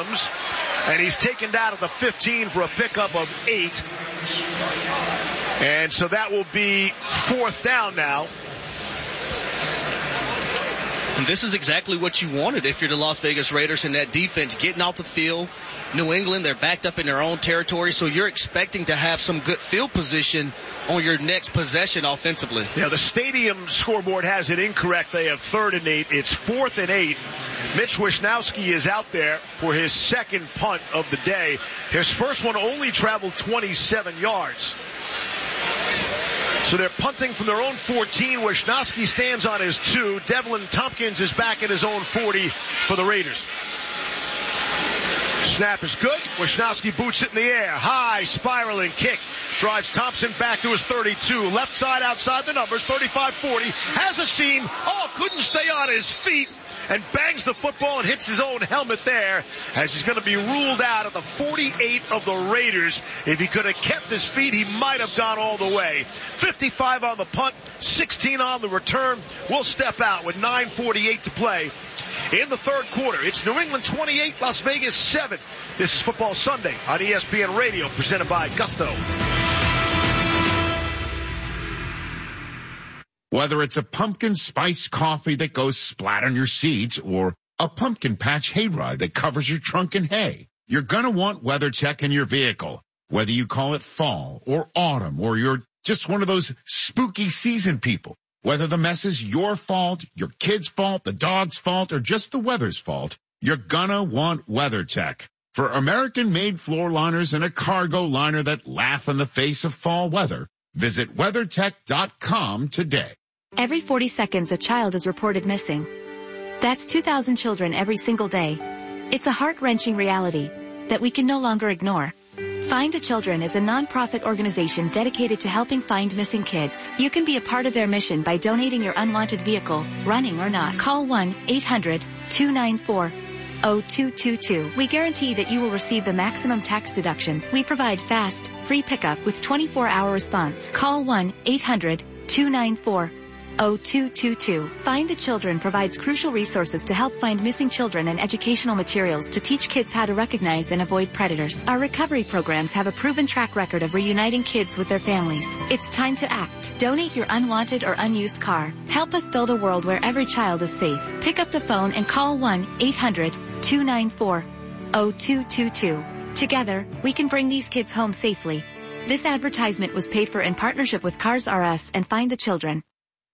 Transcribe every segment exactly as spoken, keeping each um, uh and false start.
Williams, and he's taken down at the fifteen for a pickup of eight. And so that will be fourth down now. And this is exactly what you wanted if you're the Las Vegas Raiders in that defense, getting off the field. New England, they're backed up in their own territory, so you're expecting to have some good field position on your next possession offensively. Yeah, the stadium scoreboard has it incorrect. They have third and eight. It's fourth and eight. Mitch Wishnowsky is out there for his second punt of the day. His first one only traveled twenty-seven yards. So they're punting from their own fourteen. Wishnowsky stands on his two. Devlin Tompkins is back at his own forty for the Raiders. Snap is good. Wishnowsky boots it in the air. High, spiraling kick. Drives Thompson back to his thirty-two. Left side outside the numbers. thirty-five forty. Has a seam. Oh, couldn't stay on his feet. And bangs the football and hits his own helmet there as he's going to be ruled out at the forty-eight of the Raiders. If he could have kept his feet, he might have gone all the way. fifty-five on the punt, sixteen on the return. We'll step out with nine forty-eight to play in the third quarter. It's New England twenty-eight, Las Vegas seven. This is Football Sunday on E S P N Radio, presented by Gusto. Whether it's a pumpkin spice coffee that goes splat on your seats or a pumpkin patch hayride that covers your trunk in hay, you're going to want WeatherTech in your vehicle. Whether you call it fall or autumn or you're just one of those spooky season people, whether the mess is your fault, your kid's fault, the dog's fault, or just the weather's fault, you're going to want WeatherTech. For American-made floor liners and a cargo liner that laugh in the face of fall weather, visit WeatherTech dot com today. Every forty seconds, a child is reported missing. That's two thousand children every single day. It's a heart-wrenching reality that we can no longer ignore. Find the Children is a non-profit organization dedicated to helping find missing kids. You can be a part of their mission by donating your unwanted vehicle, running or not. Call one eight hundred two nine four oh two two two. We guarantee that you will receive the maximum tax deduction. We provide fast, free pickup with twenty-four hour response. Call one eight hundred two nine four oh two two two. Find the Children provides crucial resources to help find missing children and educational materials to teach kids how to recognize and avoid predators. Our recovery programs have a proven track record of reuniting kids with their families. It's time to act. Donate your unwanted or unused car. Help us build a world where every child is safe. Pick up the phone and call one eight hundred two nine four oh two two two. Together, we can bring these kids home safely. This advertisement was paid for in partnership with Cars R Us and Find the Children.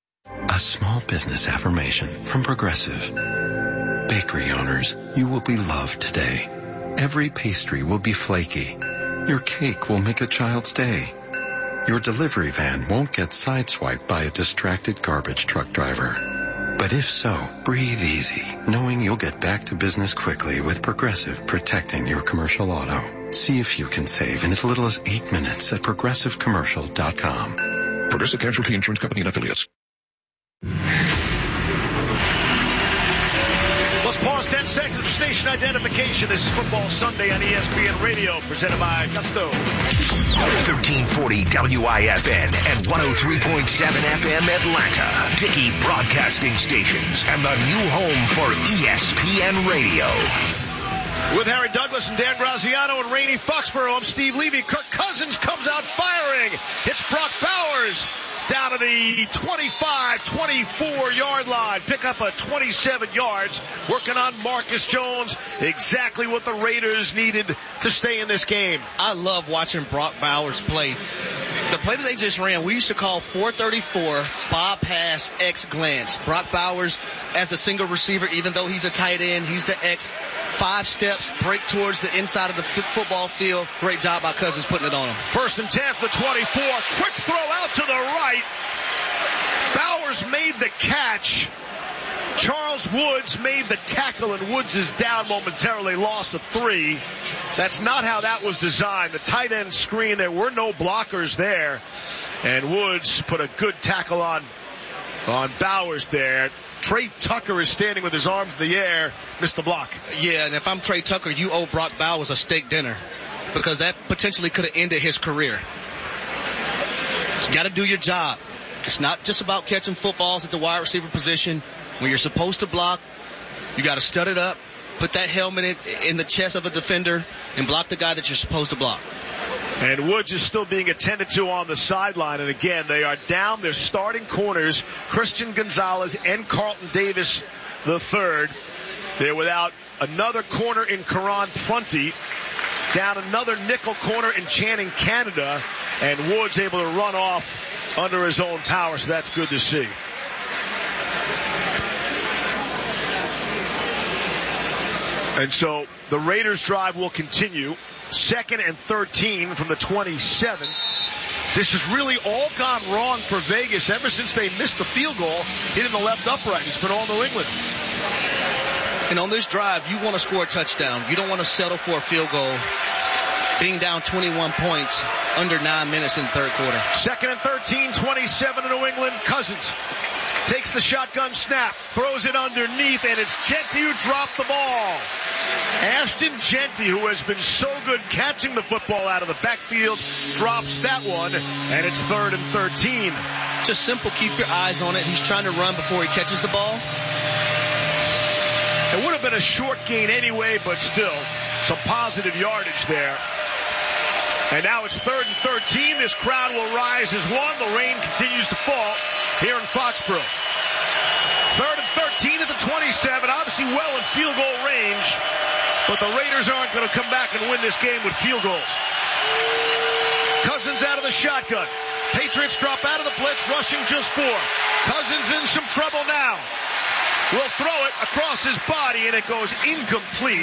A small business affirmation from Progressive. Bakery owners, you will be loved today. Every pastry will be flaky. Your cake will make a child's day. Your delivery van won't get sideswiped by a distracted garbage truck driver. But if so, breathe easy, knowing you'll get back to business quickly with Progressive protecting your commercial auto. See if you can save in as little as eight minutes at progressive commercial dot com. Progressive Casualty Insurance Company and Affiliates. Let's pause ten seconds for station identification. This is Football Sunday on E S P N Radio, presented by Gusto. thirteen forty W I F N and one oh three point seven F M Atlanta. Dickey Broadcasting Stations and the new home for E S P N Radio. With Harry Douglas and Dan Graziano and Rainey Foxborough, I'm Steve Levy. Kirk Cousins comes out firing. Hits Brock Bowers down to the twenty-five twenty-four yard line. Pick up a twenty-seven yards. Working on Marcus Jones. Exactly what the Raiders needed to stay in this game. I love watching Brock Bowers play. The play that they just ran, we used to call four thirty-four Bob Pass X glance. Brock Bowers as the single receiver, even though he's a tight end, he's the X. Five steps, break towards the inside of the f- football field. Great job by Cousins putting it on him. First and ten for twenty-four. Quick throw out to the right. Bowers made the catch. Charles Woods made the tackle, and Woods is down momentarily, loss of three. That's not how that was designed. The tight end screen, there were no blockers there, and Woods put a good tackle on, on Bowers there. Trey Tucker is standing with his arms in the air, missed the block. Yeah, and if I'm Trey Tucker, you owe Brock Bowers a steak dinner, because that potentially could have ended his career. You got to do your job. It's not just about catching footballs at the wide receiver position. When you're supposed to block, you got to stud it up, put that helmet in, in the chest of the defender and block the guy that you're supposed to block. And Woods is still being attended to on the sideline. And again, they are down their starting corners, Christian Gonzalez and Carlton Davis the third. They're without another corner in Karan Prunty, down another nickel corner in Channing Canada, and Woods able to run off under his own power, so that's good to see. And so the Raiders drive will continue. Second and thirteen from the twenty-seven. This has really all gone wrong for Vegas ever since they missed the field goal hitting the left upright. It's been all New England. And on this drive, you want to score a touchdown. You don't want to settle for a field goal. Being down twenty-one points under nine minutes in the third quarter. Second and thirteen, twenty-seven to New England. Cousins takes the shotgun snap, throws it underneath, and it's Jeanty who dropped the ball. Ashton Jeanty, who has been so good catching the football out of the backfield, drops that one, and it's third and thirteen. Just simple, keep your eyes on it. He's trying to run before he catches the ball. It would have been a short gain anyway, but still, some positive yardage there. And now it's third and thirteen. This crowd will rise as one. The rain continues to fall here in Foxborough. Third and thirteen at the twenty-seven. Obviously well in field goal range. But the Raiders aren't going to come back and win this game with field goals. Cousins out of the shotgun. Patriots drop out of the blitz, rushing just four. Cousins in some trouble now. Will throw it across his body, and it goes incomplete.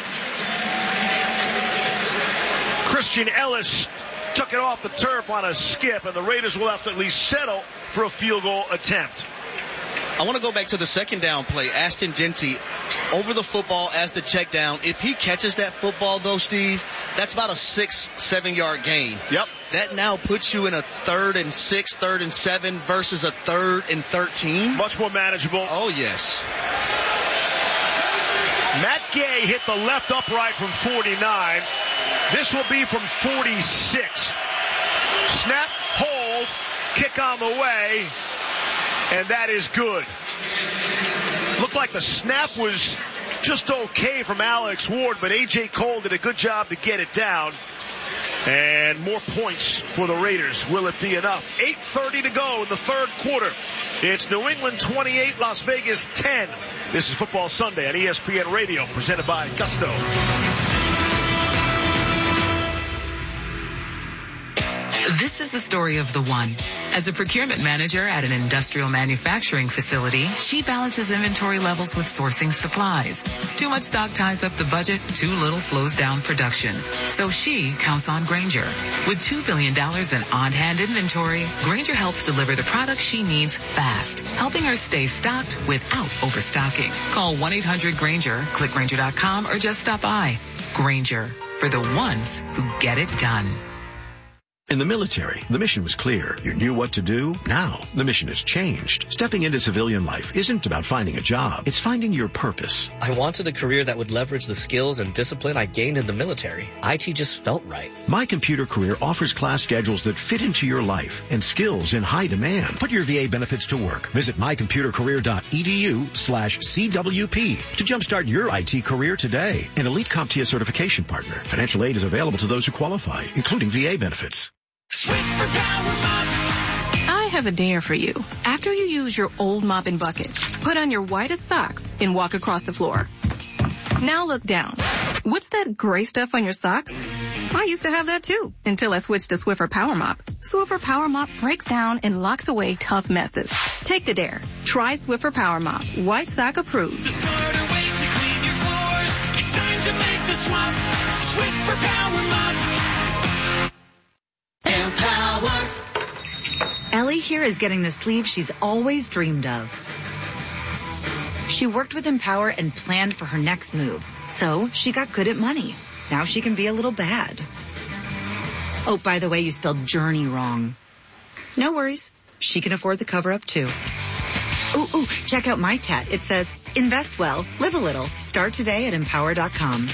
Christian Ellis took it off the turf on a skip, and the Raiders will have to at least settle for a field goal attempt. I want to go back to the second down play. Ashton Jeanty over the football as the check down. If he catches that football, though, Steve, that's about a six, seven-yard gain. Yep. That now puts you in a third and six, third and seven versus a third and thirteen. Much more manageable. Oh, yes. Matt Gay hit the left upright from forty-nine. This will be from forty-six. Snap, hold, kick on the way, and that is good. Looked like the snap was just okay from Alex Ward, but A J Cole did a good job to get it down. And more points for the Raiders. Will it be enough? eight thirty to go in the third quarter. It's New England twenty-eight, Las Vegas ten. This is Football Sunday on E S P N Radio, presented by Gusto. This is the story of the one. As a procurement manager at an industrial manufacturing facility, she balances inventory levels with sourcing supplies. Too much stock ties up the budget, too little slows down production. So she counts on Grainger. With two billion dollars in on-hand inventory, Grainger helps deliver the products she needs fast, helping her stay stocked without overstocking. Call one eight hundred Grainger, click Grainger dot com, or just stop by. Grainger, for the ones who get it done. In the military, the mission was clear. You knew what to do. Now, the mission has changed. Stepping into civilian life isn't about finding a job. It's finding your purpose. I wanted a career that would leverage the skills and discipline I gained in the military. I T just felt right. My Computer Career offers class schedules that fit into your life and skills in high demand. Put your V A benefits to work. Visit my computer career dot e d u slash C W P to jumpstart your I T career today. An elite CompTIA certification partner. Financial aid is available to those who qualify, including V A benefits. Sweep for Power Mop. I have a dare for you. After you use your old mop and bucket, put on your whitest socks and walk across the floor. Now look down. What's that gray stuff on your socks? I used to have that too, until I switched to Swiffer Power Mop. Swiffer Power Mop breaks down and locks away tough messes. Take the dare. Try Swiffer Power Mop. White sock approved. The smarter way to clean your floors. It's time to make the swap. Swiffer Power Mop. Empower. Ellie here is getting the sleeve she's always dreamed of. She worked with Empower and planned for her next move, so she got good at money. Now she can be a little bad. Oh, by the way, you spelled journey wrong. No worries. She can afford the cover-up, too. Ooh, ooh, check out my tat. It says, invest well, live a little. Start today at empower dot com.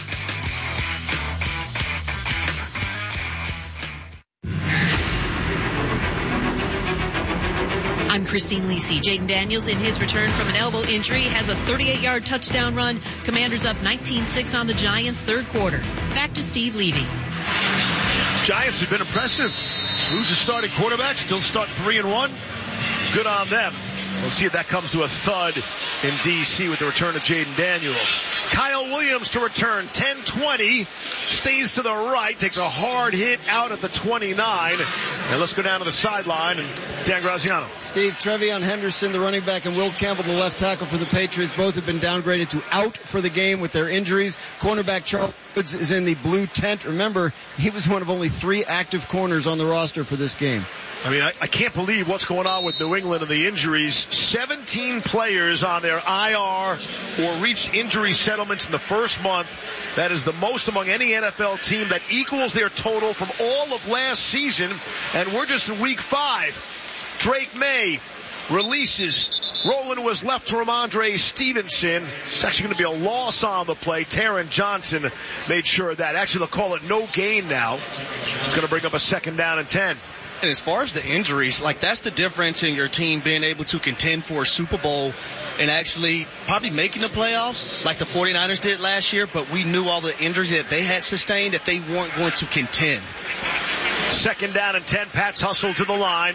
I'm Christine Lisi. Jaden Daniels, in his return from an elbow injury, has a thirty-eight yard touchdown run. Commanders up nineteen six on the Giants, third quarter. Back to Steve Levy. Giants have been impressive. Who's the starting quarterback? Still start three and one. Good on them. We'll see if that comes to a thud in D C with the return of Jaden Daniels. Kyle Williams to return, ten twenty, stays to the right, takes a hard hit out at the twenty-nine. And let's go down to the sideline and Dan Graziano. Steve, Trevion Henderson, the running back, and Will Campbell, the left tackle for the Patriots, both have been downgraded to out for the game with their injuries. Cornerback Charles Woods is in the blue tent. Remember, he was one of only three active corners on the roster for this game. I mean, I, I can't believe what's going on with New England and the injuries. seventeen players on their I R or reached injury settlements in the first month. That is the most among any N F L team. That equals their total from all of last season. And we're just in week five. Drake May releases. Rolling was left to Ramondre Stevenson. It's actually going to be a loss on the play. Taron Johnson made sure of that. Actually, they'll call it no gain now. It's going to bring up a second down and ten. And as far as the injuries, like that's the difference in your team being able to contend for a Super Bowl and actually probably making the playoffs like the forty-niners did last year, but we knew all the injuries that they had sustained that they weren't going to contend. Second down and ten, Pats hustle to the line.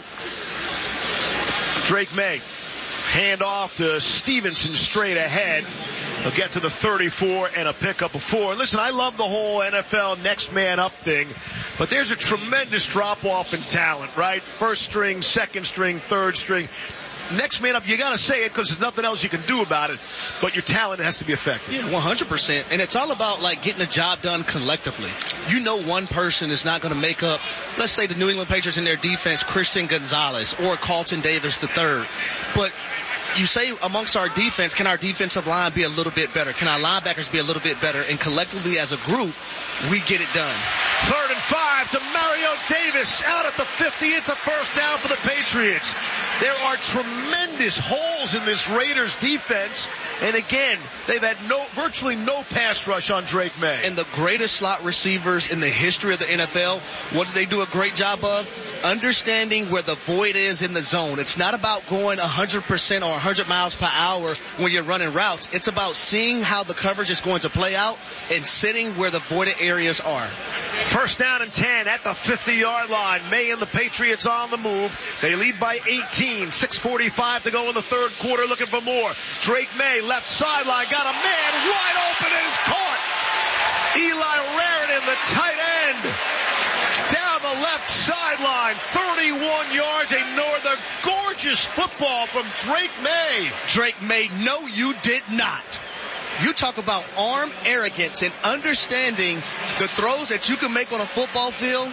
Drake May, hand off to Stevenson straight ahead. They'll get to the thirty-four and a pickup of four. Listen, I love the whole N F L next man up thing, but there's a tremendous drop-off in talent, right? First string, second string, third string. Next man up, you got to say it because there's nothing else you can do about it, but your talent has to be effective. Yeah, one hundred percent. And it's all about, like, getting the job done collectively. You know one person is not going to make up, let's say the New England Patriots in their defense, Christian Gonzalez or Carlton Davis the third. But you say amongst our defense, can our defensive line be a little bit better? Can our linebackers be a little bit better? And collectively as a group, we get it done. Third and five to Mario Davis out at the fifty. It's a first down for the Patriots. There are tremendous holes in this Raiders defense. And again, they've had no, virtually no pass rush on Drake May. And the greatest slot receivers in the history of the N F L, what do they do a great job of? Understanding where the void is in the zone. It's not about going one hundred percent or one hundred miles per hour when you're running routes. It's about seeing how the coverage is going to play out and sitting where the voided areas are. First down and ten at the fifty-yard line. May and the Patriots on the move. They lead by eighteen. six forty-five to go in the third quarter, looking for more. Drake May, left sideline, got a man wide open and is caught. Eli Raritan, the tight end, down the left sideline, thirty-one yards. Another gorgeous football from Drake May. Drake May, no, you did not. You talk about arm arrogance and understanding the throws that you can make on a football field.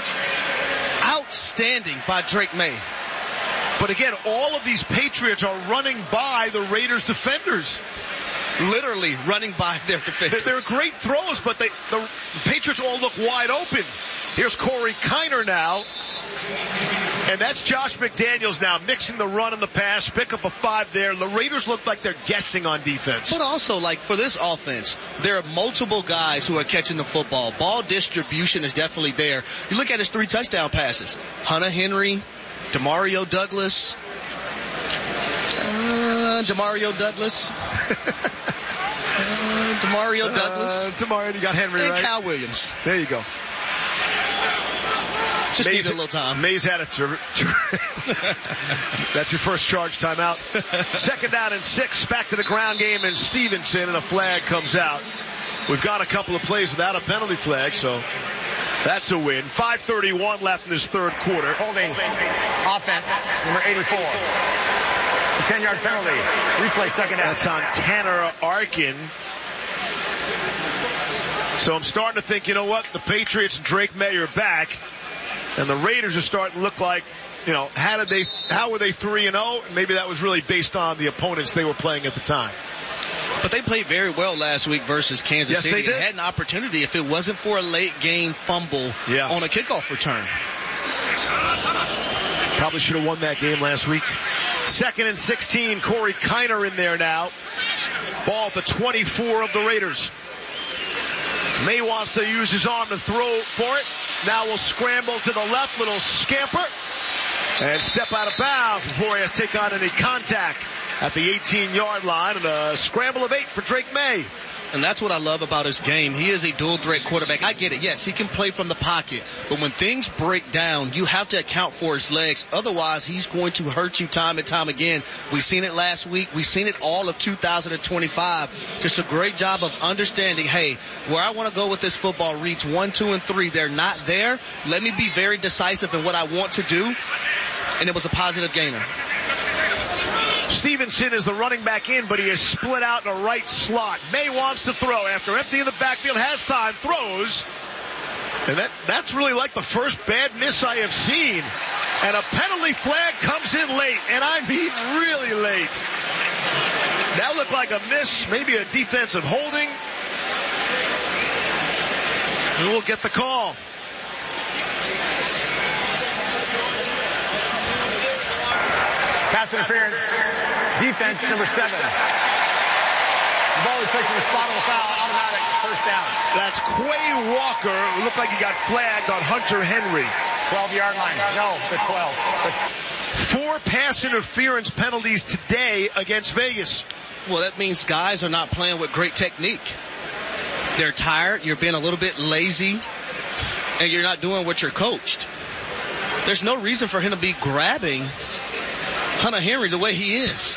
Outstanding by Drake May. But again, all of these Patriots are running by the Raiders defenders. Literally running by their defenders. They're great throws, but they, the Patriots all look wide open. Here's Corey Kiner now. And that's Josh McDaniels now mixing the run and the pass. Pick up a five there. The Raiders look like they're guessing on defense. But also, like, for this offense, there are multiple guys who are catching the football. Ball distribution is definitely there. You look at his three touchdown passes. Hunter Henry, Demario Douglas. Uh, Demario Douglas. uh, Demario Douglas. Uh, Demario, you got Henry, and right? And Kyle Williams. There you go. Just Mays, needs a little time. Mays had it. To, to That's your first charge timeout. Second down and six. Back to the ground game in Stevenson, and a flag comes out. We've got a couple of plays without a penalty flag, so that's a win. five thirty-one left in this third quarter. Holding offense, number eighty-four. It's a ten-yard penalty. Replay second down. That's on Tanner Arkin. So I'm starting to think, you know what? The Patriots and Drake May are back. And the Raiders are starting to look like, you know, how did they, how were they three and oh? Maybe that was really based on the opponents they were playing at the time. But they played very well last week versus Kansas yes, City. They did. They had an opportunity if it wasn't for a late game fumble yeah. on a kickoff return. Probably should have won that game last week. Second and sixteen, Corey Kiner in there now. Ball at the twenty-four of the Raiders. May wants to use his arm to throw for it. Now we'll scramble to the left, little scamper. And step out of bounds before he has to take on any contact at the eighteen-yard line, and a scramble of eight for Drake May. And that's what I love about his game. He is a dual-threat quarterback. I get it. Yes, he can play from the pocket. But when things break down, you have to account for his legs. Otherwise, he's going to hurt you time and time again. We've seen it last week. We've seen it all of two thousand twenty-five. Just a great job of understanding, hey, where I want to go with this football reads one, two, and three. They're not there. Let me be very decisive in what I want to do. And it was a positive gainer. Stevenson is the running back in, but he is split out in a right slot. May wants to throw after emptying the backfield, has time, throws. And that, that's really like the first bad miss I have seen. And a penalty flag comes in late, and I mean really late. That looked like a miss, maybe a defensive holding. And we'll get the call. Pass interference, defense number seven. The ball is placed in the spot on the foul, automatic, first down. That's Quay Walker, who looked like he got flagged on Hunter Henry. twelve-yard line. No, the twelve. The Four pass interference penalties today against Vegas. Well, that means guys are not playing with great technique. They're tired, you're being a little bit lazy, and you're not doing what you're coached. There's no reason for him to be grabbing Hunter Henry the way he is.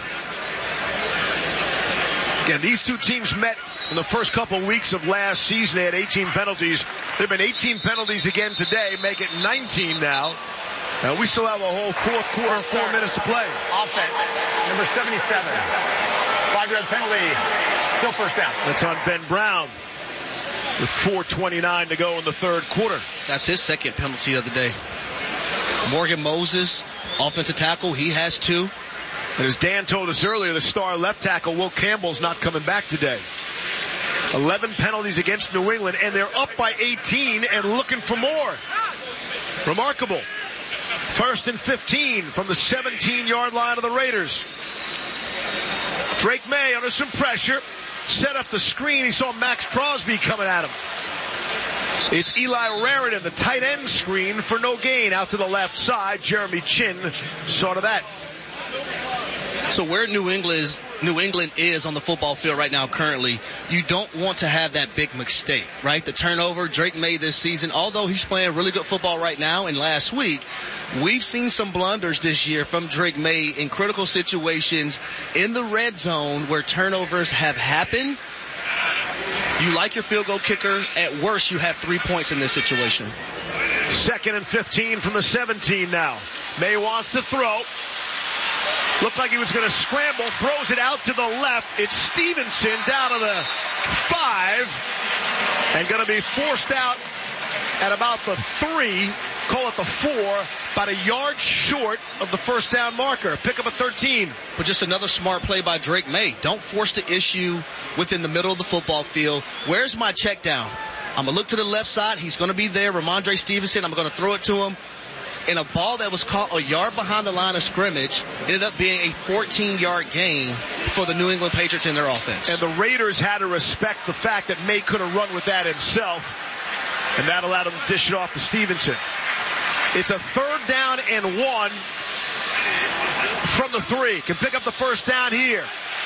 Again, these two teams met in the first couple of weeks of last season. They had eighteen penalties. There have been eighteen penalties again today, make it nineteen now. And we still have a whole fourth quarter, four minutes to play. offense, number seventy-seven. Five-yard penalty, still first down. That's on Ben Brown with four twenty-nine to go in the third quarter. That's his second penalty of the day. Morgan Moses, offensive tackle, he has two. And as Dan told us earlier, the star left tackle, Will Campbell's not coming back today. eleven penalties against New England, and they're up by eighteen and looking for more. Remarkable. First and fifteen from the seventeen-yard line of the Raiders. Drake May under some pressure. Set up the screen. He saw Max Crosby coming at him. It's Eli Raritan, the tight end screen for no gain out to the left side. Jeremy Chin saw to that. So where New England is, New England is on the football field right now currently, you don't want to have that big mistake, right? The turnover Drake made this season, although he's playing really good football right now, and last week we've seen some blunders this year from Drake May in critical situations in the red zone where turnovers have happened. You like your field goal kicker. At worst, you have three points in this situation. Second and fifteen from the seventeen now. May wants to throw. Looked like he was going to scramble. Throws it out to the left. It's Stevenson down to the five. And going to be forced out at about the three. Call it the four. About a yard short of the first down marker. Pick up a thirteen. But just another smart play by Drake May. Don't force the issue within the middle of the football field. Where's my check down? I'm going to look to the left side. He's going to be there. Ramondre Stevenson. I'm going to throw it to him. And a ball that was caught a yard behind the line of scrimmage ended up being a fourteen-yard gain for the New England Patriots in their offense. And the Raiders had to respect the fact that May could have run with that himself. And that allowed him to dish it off to Stevenson. It's a third down and one from the three. Can pick up the first down here.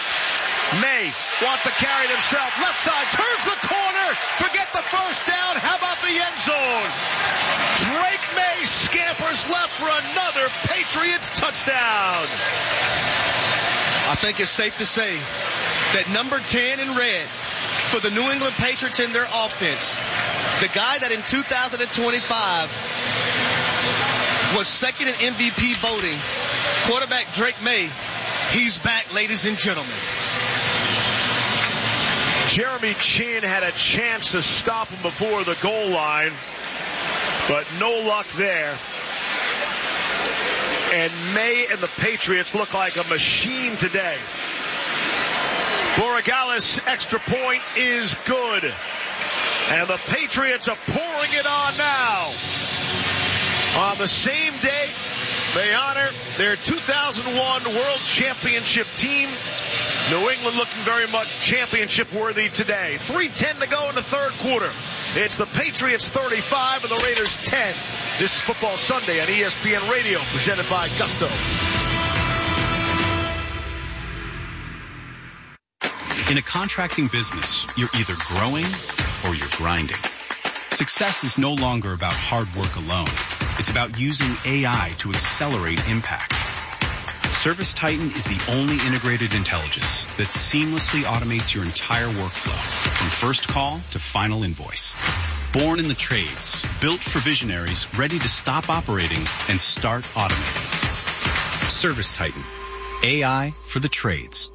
May wants to carry it himself. Left side, turns the corner. Forget the first down. How about the end zone? Drake May scampers left for another Patriots touchdown. I think it's safe to say that number ten in red for the New England Patriots in their offense, the guy that in two thousand twenty-five was second in M V P voting, quarterback Drake May, he's back, ladies and gentlemen. Jeremy Chin had a chance to stop him before the goal line, but no luck there. And May and the Patriots look like a machine today. Borregales' extra point is good. And the Patriots are pouring it on now. On the same day, they honor their two thousand one World Championship team New England looking very much championship worthy today. three ten to go in the third quarter. It's the Patriots thirty-five and the Raiders ten. This is Football Sunday on E S P N Radio, presented by Gusto. In a contracting business, you're either growing or you're grinding. Success is no longer about hard work alone. It's about using A I to accelerate impact. ServiceTitan is the only integrated intelligence that seamlessly automates your entire workflow, from first call to final invoice. Born in the trades, built for visionaries ready to stop operating and start automating. ServiceTitan. A I for the trades.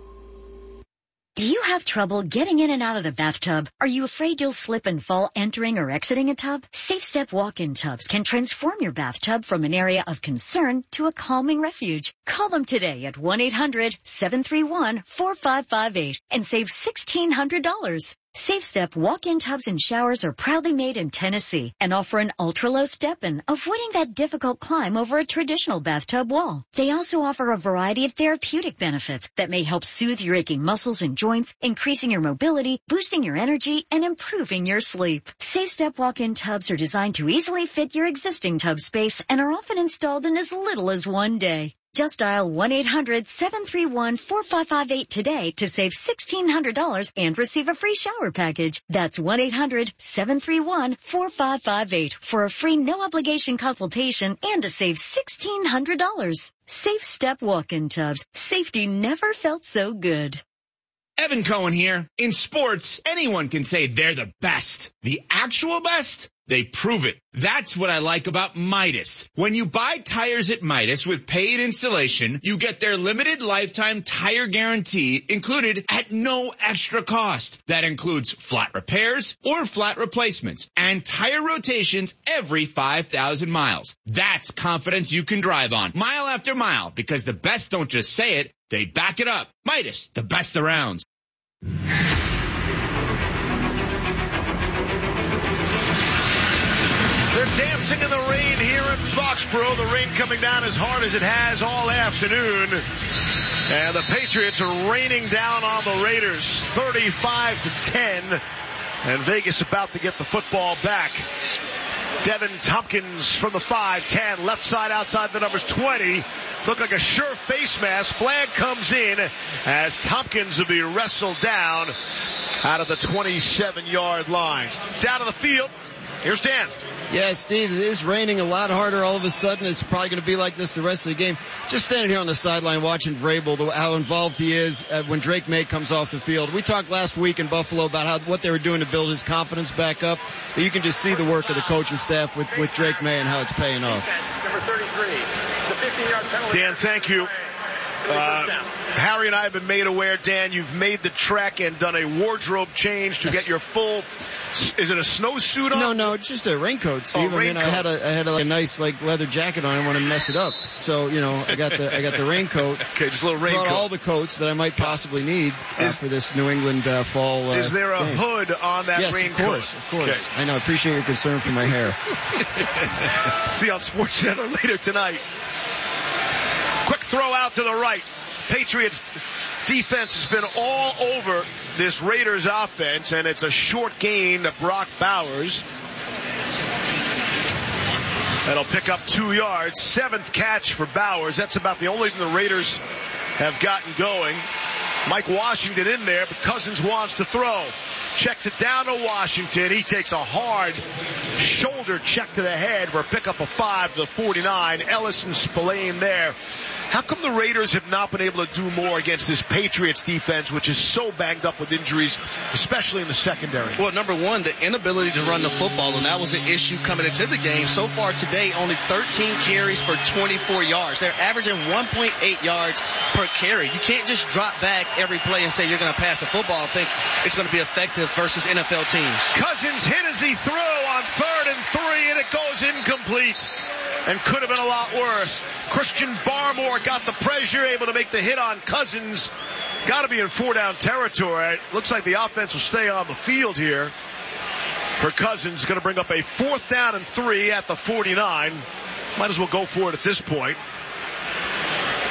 Do you have trouble getting in and out of the bathtub? Are you afraid you'll slip and fall entering or exiting a tub? SafeStep walk-in tubs can transform your bathtub from an area of concern to a calming refuge. Call them today at one eight hundred seven three one four five five eight and save sixteen hundred dollars. SafeStep walk-in tubs and showers are proudly made in Tennessee and offer an ultra-low step-in, avoiding that difficult climb over a traditional bathtub wall. They also offer a variety of therapeutic benefits that may help soothe your aching muscles and joints, increasing your mobility, boosting your energy, and improving your sleep. SafeStep walk-in tubs are designed to easily fit your existing tub space and are often installed in as little as one day. Just dial one eight hundred seven three one four five five eight today to save sixteen hundred dollars and receive a free shower package. That's one eight hundred seven three one four five five eight for a free no-obligation consultation and to save sixteen hundred dollars. Safe Step walk-in tubs. Safety never felt so good. Evan Cohen here. In sports, anyone can say they're the best. The actual best? They prove it. That's what I like about Midas. When you buy tires at Midas with paid installation, you get their limited lifetime tire guarantee included at no extra cost. That includes flat repairs or flat replacements and tire rotations every five thousand miles. That's confidence you can drive on mile after mile, because the best don't just say it, they back it up. Midas, the best around. They're dancing in the rain here in Foxborough. The rain coming down as hard as it has all afternoon. And the Patriots are raining down on the Raiders, thirty-five to ten. And Vegas about to get the football back. Devin Tompkins from the five ten, left side outside the numbers twenty. Look like a sure face mask. Flag comes in as Tompkins will be wrestled down out of the twenty-seven yard line. Down to the field. Here's Dan. Yeah, Steve, it is raining a lot harder all of a sudden. It's probably going to be like this the rest of the game. Just standing here on the sideline watching Vrabel, how involved he is uh, when Drake May comes off the field. We talked last week in Buffalo about how what they were doing to build his confidence back up. But you can just see the work of the coaching staff with, with Drake May and how it's paying off. Number thirty-three. It's a fifteen yard penalty. Dan, thank you. Uh, Harry and I have been made aware, Dan, you've made the trek and done a wardrobe change to get your full, is it a snowsuit on? No, no, just a raincoat, Steve. Oh, I mean, raincoat. I had a, I had a, like, a nice, like, leather jacket on. I didn't want to mess it up. So, you know, I got the, I got the raincoat. Okay, just a little raincoat. Brought all the coats that I might possibly need uh, is, for this New England uh, fall uh, Is there a game. hood on that yes, raincoat? Of course, of course. Okay. I know, I appreciate your concern for my hair. See on SportsCenter later tonight. Quick throw out to the right. Patriots defense has been all over this Raiders offense, and it's a short gain to Brock Bowers. That'll pick up two yards. Seventh catch for Bowers. That's about the only thing the Raiders have gotten going. Mike Washington in there, but Cousins wants to throw. Checks it down to Washington. He takes a hard shoulder check to the head for a pickup of five to the forty-nine. Ellis and Spillane there. How come the Raiders have not been able to do more against this Patriots defense, which is so banged up with injuries, especially in the secondary? Well, number one, the inability to run the football, and that was an issue coming into the game. So far today, only thirteen carries for twenty-four yards. They're averaging one point eight yards per carry. You can't just drop back every play and say you're going to pass the football. I think it's going to be effective versus N F L teams. Cousins hit as he threw on third and three, and it goes incomplete. And could have been a lot worse. Christian Barmore got the pressure, able to make the hit on Cousins. Got to be in four-down territory. Looks like the offense will stay on the field here for Cousins. Going to bring up a fourth down and three at the forty-nine. Might as well go for it at this point.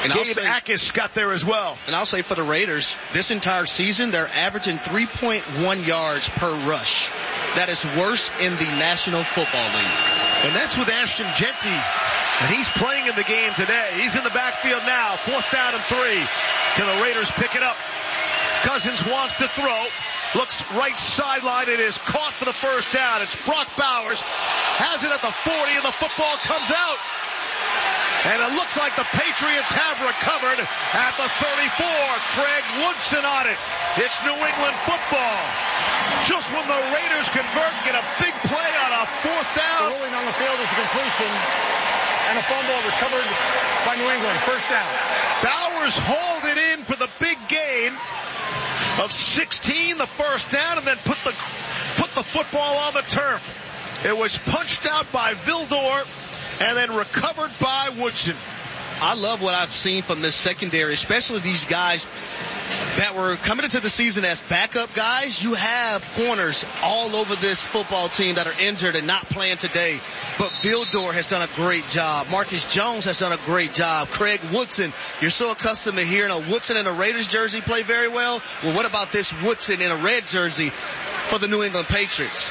And Gabe Akis got there as well. And I'll say for the Raiders, this entire season, they're averaging three point one yards per rush. That is worse in the National Football League. And that's with Ashton Jeanty. And he's playing in the game today. He's in the backfield now. Fourth down and three. Can the Raiders pick it up? Cousins wants to throw. Looks right sideline. It is caught for the first down. It's Brock Bowers. Has it at the forty, and the football comes out. And it looks like the Patriots have recovered at the thirty-four. Craig Woodson on it. It's New England football. Just when the Raiders convert, get a big play on a fourth down. The ruling on the field is a completion and a fumble recovered by New England. First down. Bowers hauled it in for the big gain of sixteen, the first down, and then put the put the football on the turf. It was punched out by Vildor and then recovered by Woodson. I love what I've seen from this secondary, especially these guys that were coming into the season as backup guys. You have corners all over this football team that are injured and not playing today. But Vildor has done a great job. Marcus Jones has done a great job. Craig Woodson, you're so accustomed to hearing a Woodson in a Raiders jersey play very well. Well, what about this Woodson in a red jersey for the New England Patriots?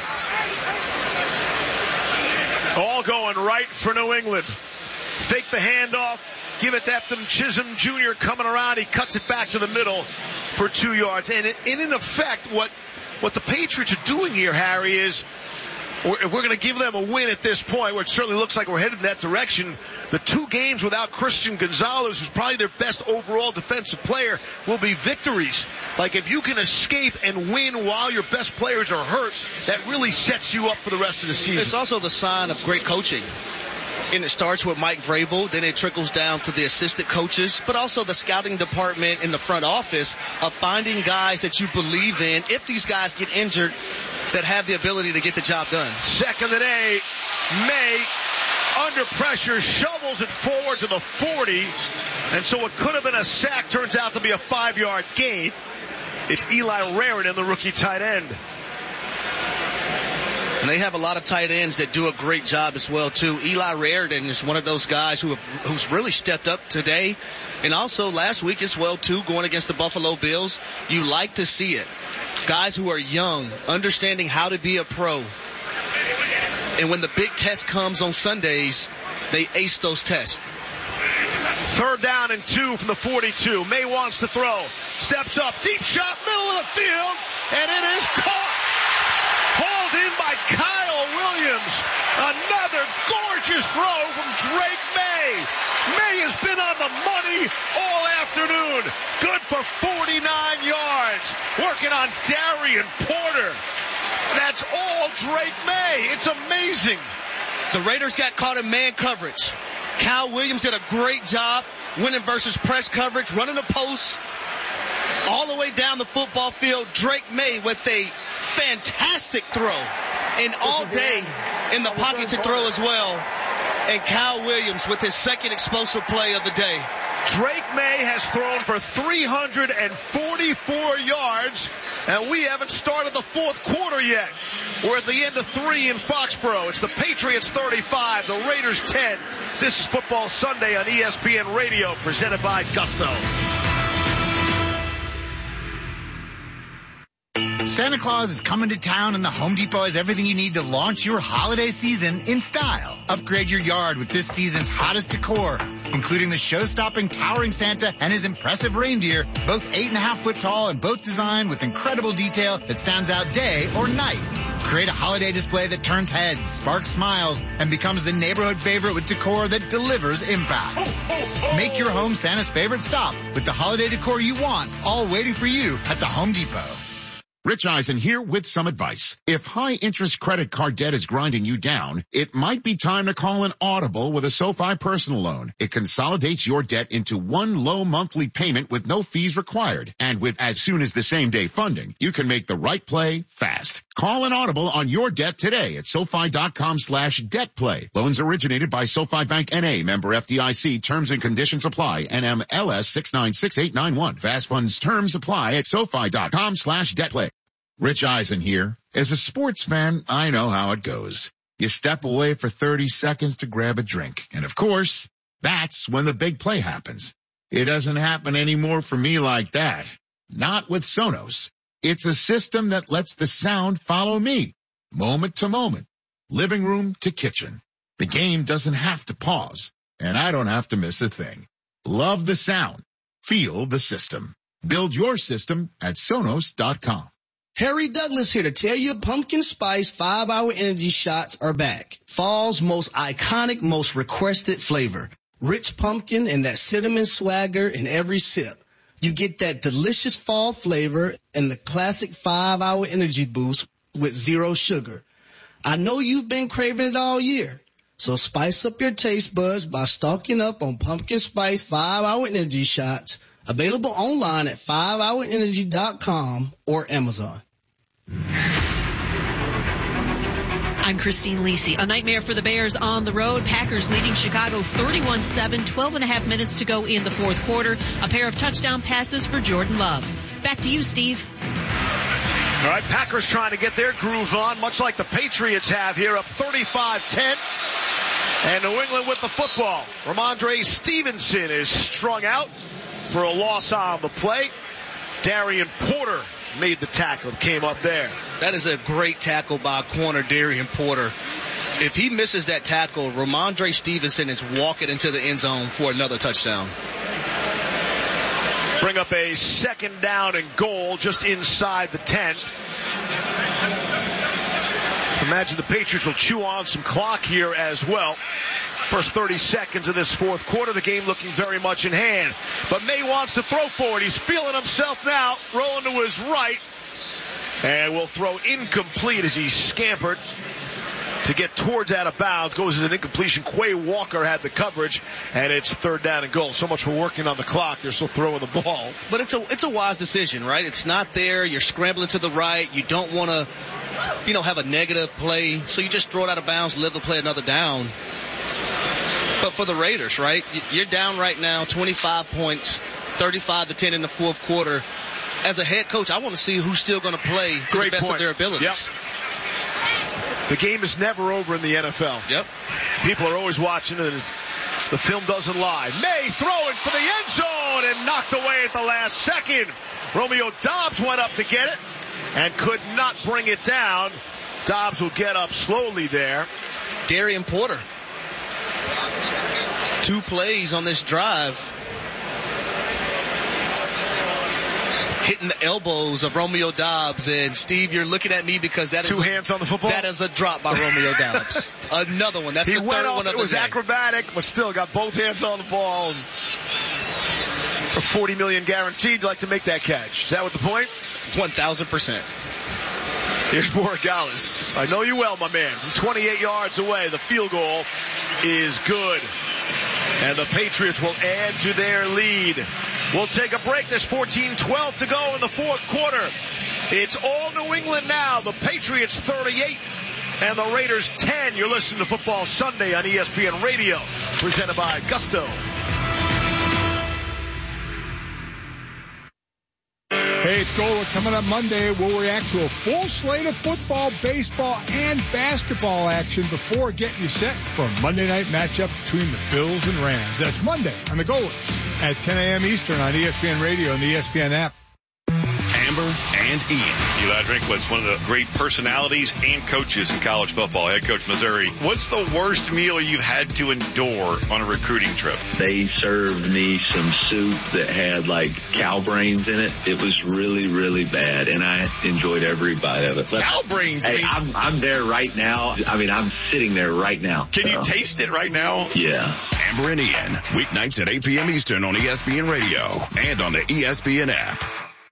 All going right for New England. Fake the handoff. Give it to Efton Chisholm Junior coming around. He cuts it back to the middle for two yards. And in effect, what, what the Patriots are doing here, Harry, is we're, we're going to give them a win at this point, which certainly looks like we're headed in that direction. The two games without Christian Gonzalez, who's probably their best overall defensive player, will be victories. Like, if you can escape and win while your best players are hurt, that really sets you up for the rest of the season. It's also the sign of great coaching. And it starts with Mike Vrabel, then it trickles down to the assistant coaches, but also the scouting department in the front office of finding guys that you believe in, if these guys get injured, that have the ability to get the job done. Second today, May, under pressure, shovels it forward to the forty, and so what could have been a sack turns out to be a five-yard gain. It's Eli Raritan, the rookie tight end. And they have a lot of tight ends that do a great job as well, too. Eli Raritan is one of those guys who have, who's really stepped up today. And also last week as well, too, going against the Buffalo Bills. You like to see it. Guys who are young, understanding how to be a pro. And when the big test comes on Sundays, they ace those tests. Third down and two from the forty-two. May wants to throw. Steps up. Deep shot, middle of the field. And it is caught. Hauled in by Kyle Williams. Another gorgeous throw from Drake May. May has been on the money all afternoon. Good for forty-nine yards. Working on Darian Porter. That's all Drake May. It's amazing. The Raiders got caught in man coverage. Kyle Williams did a great job winning versus press coverage, running the post all the way down the football field. Drake May with a fantastic throw, and all day in the pocket to throw as well. And Kyle Williams with his second explosive play of the day. Drake May has thrown for three hundred forty-four yards, and we haven't started the fourth quarter yet. We're at the end of three in Foxborough. It's the Patriots thirty-five, the Raiders ten. This is Football Sunday on E S P N Radio, presented by Gusto. Santa Claus is coming to town, and the Home Depot has everything you need to launch your holiday season in style. Upgrade your yard with this season's hottest decor, including the show-stopping towering Santa and his impressive reindeer, both eight and a half foot tall and both designed with incredible detail that stands out day or night. Create a holiday display that turns heads, sparks smiles, and becomes the neighborhood favorite with decor that delivers impact. Make your home Santa's favorite stop with the holiday decor you want, all waiting for you at the Home Depot. Rich Eisen here with some advice. If high-interest credit card debt is grinding you down, it might be time to call an Audible with a SoFi personal loan. It consolidates your debt into one low monthly payment with no fees required. And with as soon as the same day funding, you can make the right play fast. Call an Audible on your debt today at SoFi.com slash debt play. Loans originated by SoFi Bank N A, member F D I C. Terms and conditions apply. N M L S six nine six eight nine one. Fast funds terms apply at SoFi.com slash debt play. Rich Eisen here. As a sports fan, I know how it goes. You step away for thirty seconds to grab a drink. And of course, that's when the big play happens. It doesn't happen anymore for me like that. Not with Sonos. It's a system that lets the sound follow me, moment to moment, living room to kitchen. The game doesn't have to pause, and I don't have to miss a thing. Love the sound. Feel the system. Build your system at Sonos dot com. Harry Douglas here to tell you pumpkin spice five-hour energy shots are back. Fall's most iconic, most requested flavor. Rich pumpkin and that cinnamon swagger in every sip. You get that delicious fall flavor and the classic five-hour energy boost with zero sugar. I know you've been craving it all year. So spice up your taste buds by stocking up on pumpkin spice five-hour energy shots. Available online at five hour energy dot com or Amazon. I'm Christine Lisi. A nightmare for the Bears on the road. Packers leading Chicago thirty-one seven, twelve and a half minutes to go in the fourth quarter. A pair of touchdown passes for Jordan Love. Back to you, Steve. All right, Packers trying to get their groove on, much like the Patriots have here, up thirty-five ten. And New England with the football. Ramondre Stevenson is strung out for a loss on the play. Darian Porter made the tackle, came up there. That is a great tackle by corner Darian Porter. If he misses that tackle, Ramondre Stevenson is walking into the end zone for another touchdown. Bring up a second down and goal just inside the ten. Imagine the Patriots will chew on some clock here as well. First thirty seconds of this fourth quarter, the game looking very much in hand. But May wants to throw forward. He's feeling himself now, rolling to his right. And will throw incomplete as he scampered to get towards out of bounds. Goes as an incompletion. Quay Walker had the coverage, and it's third down and goal. So much for working on the clock. They're still throwing the ball. But it's a it's a wise decision, right? It's not there. You're scrambling to the right. You don't want to, you know, have a negative play. So you just throw it out of bounds, live to play another down. But for the Raiders, right, you're down right now twenty-five points, thirty-five to ten in the fourth quarter. As a head coach, I want to see who's still going to play to Great the best point. of their abilities. Yep. The game is never over in the N F L. Yep. People are always watching it. It's, the film doesn't lie. May throwing for the end zone and knocked away at the last second. Romeo Doubs went up to get it and could not bring it down. Doubs will get up slowly there. Darian Porter. Two plays on this drive. Hitting the elbows of Romeo Doubs. And, Steve, you're looking at me because that Two is... Two hands on the football? That is a drop by Romeo Doubs. Another one. That's he the went third off, one of it the was day. acrobatic, but still got both hands on the ball. For forty million dollars guaranteed, you'd like to make that catch. Is that what the point? one thousand percent. Here's Borregales. I know you well, my man. From twenty-eight yards away, the field goal is good. And the Patriots will add to their lead. We'll take a break. There's fourteen twelve to go in the fourth quarter. It's all New England now. The Patriots thirty-eight and the Raiders ten. You're listening to Football Sunday on E S P N Radio, presented by Gusto. Hey, it's Gola. Coming up Monday, we'll react to a full slate of football, baseball, and basketball action before getting you set for a Monday night matchup between the Bills and Rams. That's Monday on the Gola at ten a.m. Eastern on E S P N Radio and the E S P N app. Amber and Ian. Eli Drinkwitz, one of the great personalities and coaches in college football, head coach Missouri. What's the worst meal you've had to endure on a recruiting trip? They served me some soup that had like cow brains in it. It was really, really bad, and I enjoyed every bite of it. But, cow brains? Hey, I'm, I'm there right now. I mean, I'm sitting there right now. Can so. you taste it right now? Yeah. Amber and Ian, weeknights at eight p.m. Eastern on E S P N Radio and on the E S P N app.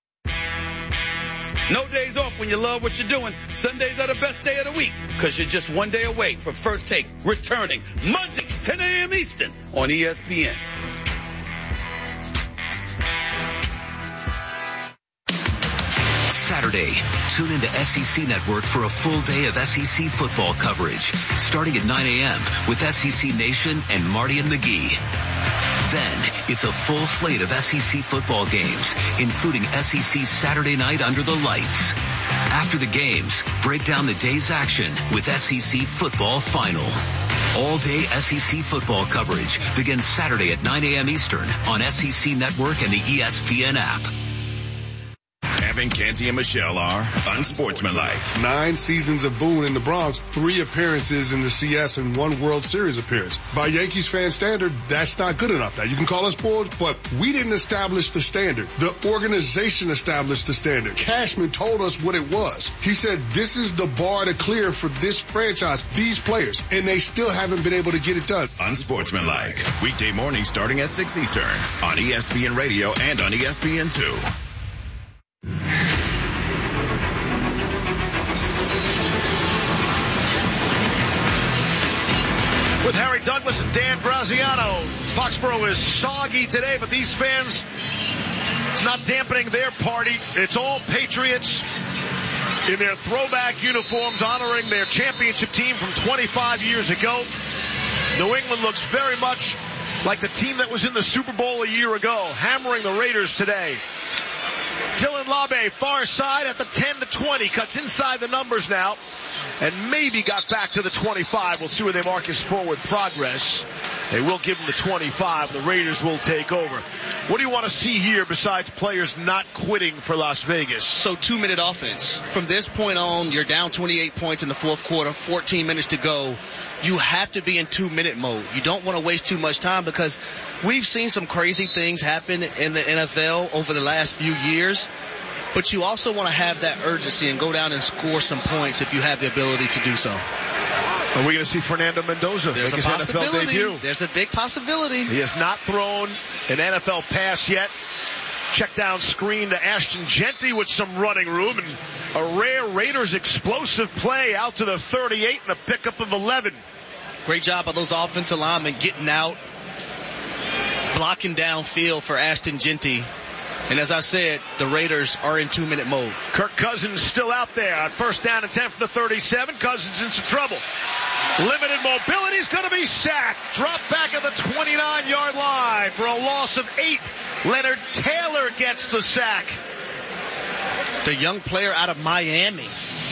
No days off when you love what you're doing. Sundays are the best day of the week because you're just one day away from First Take returning Monday, ten a.m. Eastern on E S P N. Saturday Saturday. Tune into S E C Network for a full day of S E C football coverage, starting at nine a.m. with S E C Nation and Marty and McGee. Then, it's a full slate of S E C football games, including S E C Saturday Night Under the Lights. After the games, break down the day's action with S E C Football Final. All-day S E C football coverage begins Saturday at nine a.m. Eastern on S E C Network and the E S P N app. Evan, Canty, and Michelle are unsportsmanlike. Nine seasons of Boone in the Bronx, three appearances in the C S, and one World Series appearance. By Yankees fan standard, that's not good enough. Now, you can call us bored, but we didn't establish the standard. The organization established the standard. Cashman told us what it was. He said, this is the bar to clear for this franchise, these players, and they still haven't been able to get it done. Unsportsmanlike. Weekday mornings starting at six Eastern on E S P N Radio and on E S P N two. With Harry Douglas and Dan Graziano. Foxborough is soggy today, but these fans, it's not dampening their party. It's all Patriots in their throwback uniforms honoring their championship team from twenty-five years ago. New England looks very much like the team that was in the Super Bowl a year ago, hammering the Raiders today. Dylan Labe, far side at the ten to twenty, cuts inside the numbers now, and maybe got back to the twenty-five. We'll see where they mark his forward progress. They will give him the twenty-five. The Raiders will take over. What do you want to see here besides players not quitting for Las Vegas? So two-minute offense. From this point on, you're down twenty-eight points in the fourth quarter, fourteen minutes to go. You have to be in two-minute mode. You don't want to waste too much time because we've seen some crazy things happen in the N F L over the last few years. But you also want to have that urgency and go down and score some points if you have the ability to do so. Are we going to see Fernando Mendoza There's make a his N F L debut? There's a big possibility. He has not thrown an N F L pass yet. Check down screen to Ashton Genty with some running room and a rare Raiders explosive play out to the thirty-eight and a pickup of eleven. Great job by those offensive linemen getting out, blocking downfield for Ashton Genty. And as I said, the Raiders are in two-minute mode. Kirk Cousins still out there on first down and ten for the thirty-seven. Cousins in some trouble. Limited mobility is going to be sacked. Drop back at the twenty-nine-yard line for a loss of eight. Leonard Taylor gets the sack. The young player out of Miami.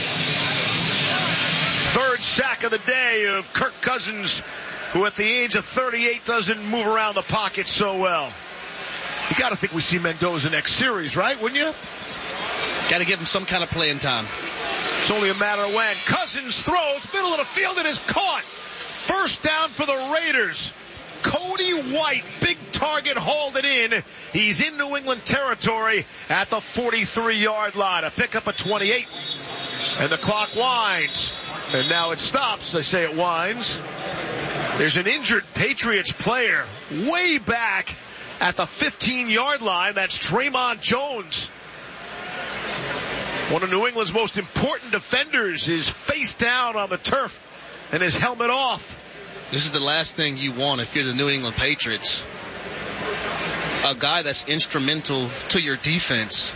Third sack of the day of Kirk Cousins, who at the age of thirty-eight doesn't move around the pocket so well. You got to think we see Mendoza next series, right? Wouldn't you? Got to give him some kind of playing time. It's only a matter of when. Cousins throws, middle of the field, and is caught. First down for the Raiders. Cody White, big target, hauled it in. He's in New England territory at the forty-three-yard line. A pickup of twenty-eight. And the clock winds. And now it stops. I say it winds. There's an injured Patriots player way back at the fifteen-yard line. That's Draymond Jones. One of New England's most important defenders is face down on the turf and his helmet off. This is the last thing you want if you're the New England Patriots. A guy that's instrumental to your defense.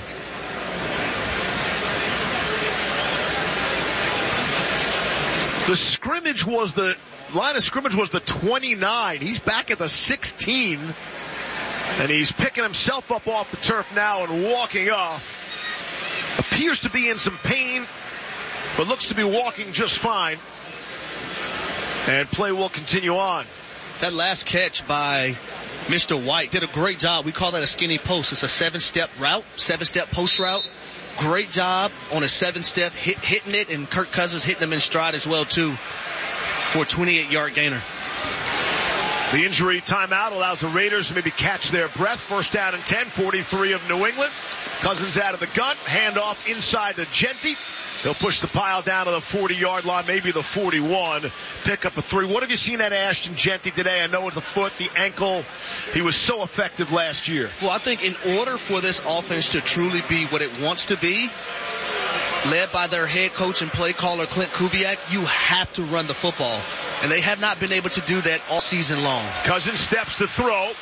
The scrimmage was the line of scrimmage was the twenty-nine. He's back at the sixteen. And he's picking himself up off the turf now and walking off. Appears to be in some pain, but looks to be walking just fine. And play will continue on. That last catch by Mister White did a great job. We call that a skinny post. It's a seven-step route, seven-step post route. Great job on a seven-step, hit, hitting it, and Kirk Cousins hitting him in stride as well, too, for a twenty-eight-yard gainer. The injury timeout allows the Raiders to maybe catch their breath. First down and ten, forty-three of New England. Cousins out of the gun, handoff inside to Genty. They'll push the pile down to the forty-yard line, maybe the forty-one. Pick up a three. What have you seen at Ashton Genty today? I know with the foot, the ankle. He was so effective last year. Well, I think in order for this offense to truly be what it wants to be, led by their head coach and play caller Clint Kubiak, you have to run the football. And they have not been able to do that all season long. Cousins steps to throw.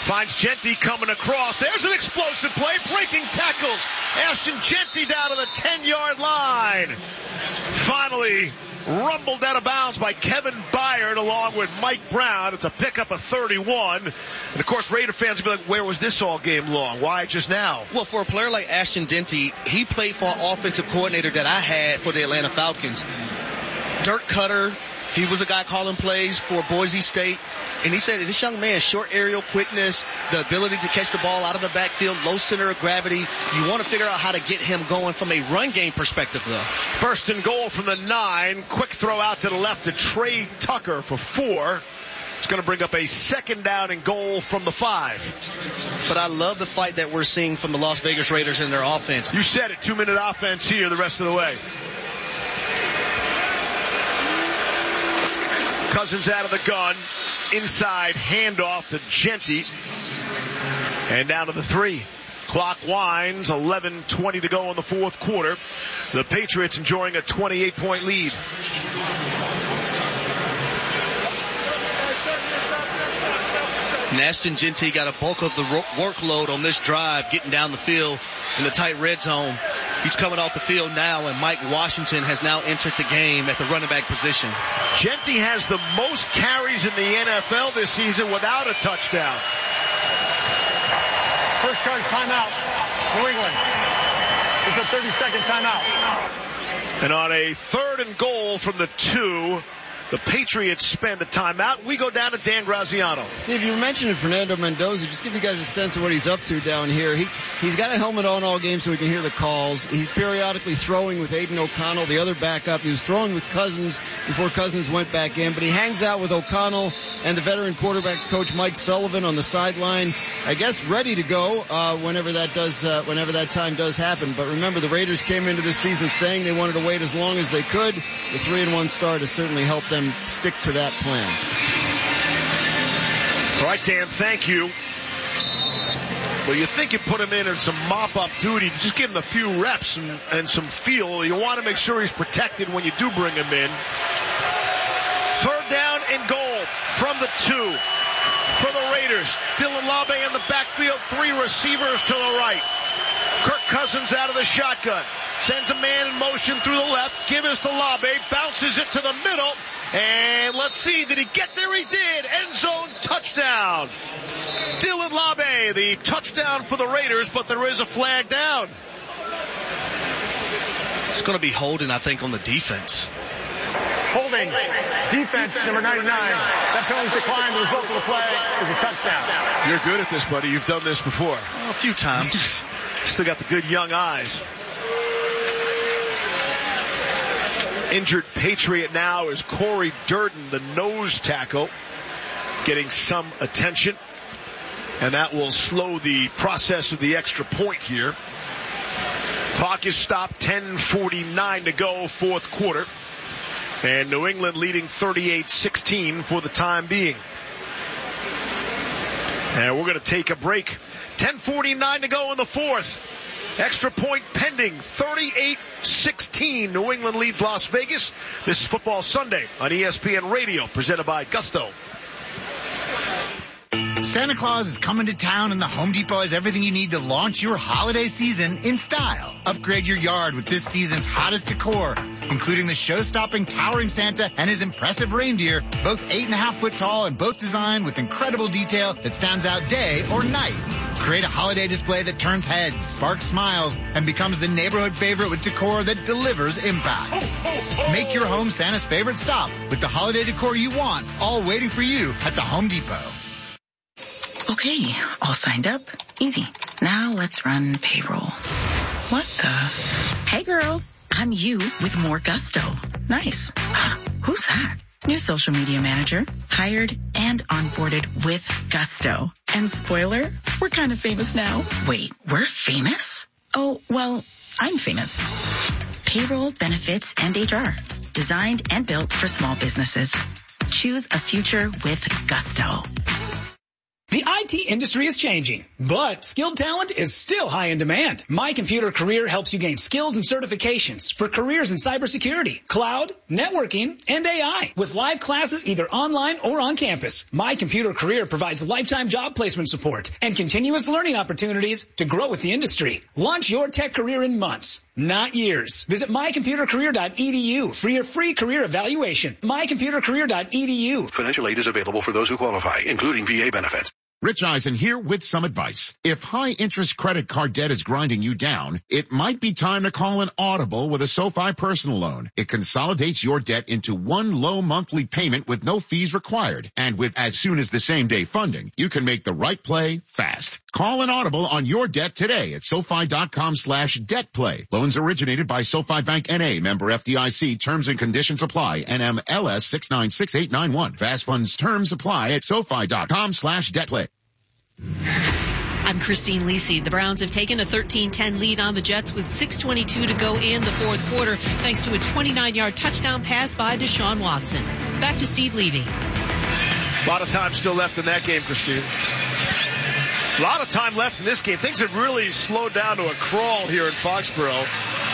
Finds Genty coming across. There's an explosive play. Breaking tackles. Ashton Genty down to the ten-yard line. Finally rumbled out of bounds by Kevin Byard along with Mike Brown. It's a pickup of thirty-one. And, of course, Raider fans will be like, where was this all game long? Why just now? Well, for a player like Ashton Genty, he played for an offensive coordinator that I had for the Atlanta Falcons. Dirk Cutter, he was a guy calling plays for Boise State. And he said this young man, short aerial quickness, the ability to catch the ball out of the backfield, low center of gravity. You want to figure out how to get him going from a run game perspective, though. First and goal from the nine. Quick throw out to the left to Trey Tucker for four. It's going to bring up a second down and goal from the five. But I love the fight that we're seeing from the Las Vegas Raiders in their offense. You said it, two-minute offense here the rest of the way. Cousins out of the gun. Inside handoff to Genty. And down to the three. Clock winds. eleven twenty to go in the fourth quarter. The Patriots enjoying a twenty-eight point lead. Ashton Genty got a bulk of the workload on this drive, getting down the field in the tight red zone. He's coming off the field now, and Mike Washington has now entered the game at the running back position. Genty has the most carries in the N F L this season without a touchdown. First charge timeout, New England. It's a thirty-second timeout. And on a third and goal from the two, the Patriots spend a timeout. We go down to Dan Graziano. Steve, you mentioned Fernando Mendoza. Just give you guys a sense of what he's up to down here. He, he's got a helmet on all game so he can hear the calls. He's periodically throwing with Aiden O'Connell, the other backup. He was throwing with Cousins before Cousins went back in. But he hangs out with O'Connell and the veteran quarterbacks coach Mike Sullivan on the sideline. I guess ready to go uh, whenever that does, uh, whenever that time does happen. But remember, the Raiders came into this season saying they wanted to wait as long as they could. The three and one start has certainly helped them stick to that plan. All right, Dan, thank you. Well, you think you put him in in some mop-up duty, just give him a few reps and, and some feel. You want to make sure he's protected when you do bring him in. Third down and goal from the two for the Raiders. Dylan Labe in the backfield, three receivers to the right. Kirk Cousins out of the shotgun. Sends a man in motion through the left. Gives to Labe. Bounces it to the middle. And let's see, did he get there? He did. End zone touchdown. Dylan Labe, the touchdown for the Raiders, but there is a flag down. It's going to be holding, I think, on the defense. Holding. Defense, number ninety-nine. That penalty decline. The result of the play is a touchdown. You're good at this, buddy. You've done this before. Well, a few times. Still got the good young eyes. Injured Patriot now is Corey Durden, the nose tackle, getting some attention. And that will slow the process of the extra point here. Clock is stopped, ten forty-nine to go, fourth quarter. And New England leading thirty-eight sixteen for the time being. And we're going to take a break. ten forty-nine to go in the fourth. Extra point pending, thirty-eight sixteen. New England leads Las Vegas. This is Football Sunday on E S P N Radio, presented by Gusto. Santa Claus is coming to town, and the Home Depot has everything you need to launch your holiday season in style. Upgrade your yard with this season's hottest decor, including the show-stopping towering Santa and his impressive reindeer, both eight and a half foot tall and both designed with incredible detail that stands out day or night. Create a holiday display that turns heads, sparks smiles, and becomes the neighborhood favorite with decor that delivers impact. Make your home Santa's favorite stop with the holiday decor you want, all waiting for you at the Home Depot. Okay, all signed up. Easy. Now let's run payroll. What the? Hey girl, I'm you with more Gusto. Nice. Who's that? New social media manager. Hired and onboarded with Gusto. And spoiler, we're kind of famous now. Wait, we're famous? Oh, well, I'm famous. Payroll, benefits, and H R. Designed and built for small businesses. Choose a future with Gusto. The I T industry is changing, but skilled talent is still high in demand. My Computer Career helps you gain skills and certifications for careers in cybersecurity, cloud, networking, and A I with live classes either online or on campus. My Computer Career provides lifetime job placement support and continuous learning opportunities to grow with the industry. Launch your tech career in months, not years. Visit my computer career dot e d u for your free career evaluation. my computer career dot e d u. Financial aid is available for those who qualify, including V A benefits. Rich Eisen here with some advice. If high-interest credit card debt is grinding you down, it might be time to call an Audible with a SoFi personal loan. It consolidates your debt into one low monthly payment with no fees required. And with as soon as the same-day funding, you can make the right play fast. Call an Audible on your debt today at SoFi.com slash debt play. Loans originated by SoFi Bank N A, member F D I C. Terms and conditions apply. N M L S six nine six eight nine one. Fast funds terms apply at SoFi.com slash debt play. I'm Christine Lisi. The Browns have taken a thirteen ten lead on the Jets with six twenty-two to go in the fourth quarter thanks to a twenty-nine-yard touchdown pass by Deshaun Watson. Back to Steve Levy. A lot of time still left in that game, Christine. A lot of time left in this game. Things have really slowed down to a crawl here in Foxborough.